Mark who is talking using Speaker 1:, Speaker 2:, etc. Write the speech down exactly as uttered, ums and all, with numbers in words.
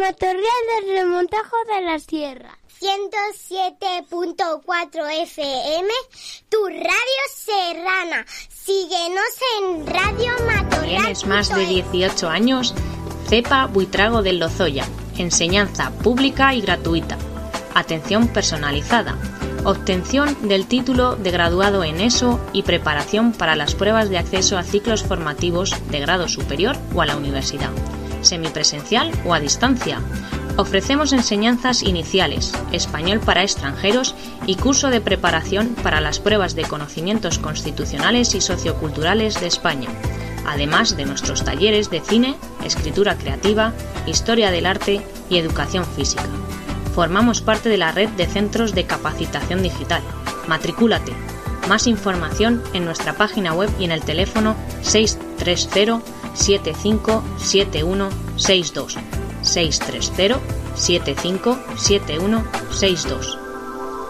Speaker 1: Matorral del Remontajo de la Sierra.
Speaker 2: ciento siete punto cuatro F M, tu radio serrana. Síguenos en Radio Matorral.
Speaker 3: ¿Tienes más de dieciocho años? Cepa Buitrago del Lozoya. Enseñanza pública y gratuita. Atención personalizada. Obtención del título de graduado en ESO y preparación para las pruebas de acceso a ciclos formativos de grado superior o a la universidad, semipresencial o a distancia. Ofrecemos enseñanzas iniciales, español para extranjeros y curso de preparación para las pruebas de conocimientos constitucionales y socioculturales de España, además de nuestros talleres de cine, escritura creativa, historia del arte y educación física. Formamos parte de la red de centros de capacitación digital. Matricúlate. Más información en nuestra página web y en el teléfono seis tres cero, siete cinco siete uno seis dos. seis tres cero, siete cinco siete uno seis dos.